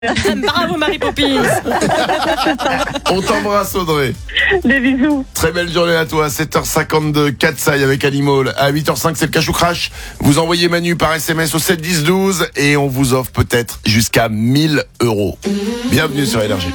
Bravo Marie Poppins. On t'embrasse Audrey. Des bisous. Très belle journée à toi. 7h52, Katsai avec Animal. À 8h05, c'est le Cash ou Crash. Vous envoyez Manu par SMS au 7 10 12 et on vous offre peut-être jusqu'à 1 000 €. Bienvenue sur Énergie.